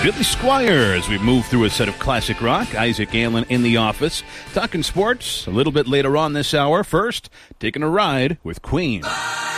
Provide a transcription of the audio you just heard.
Billy Squier as we move through a set of classic rock. Isaac Allen in the office. Talking sports a little bit later on this hour. First, taking a ride with Queen.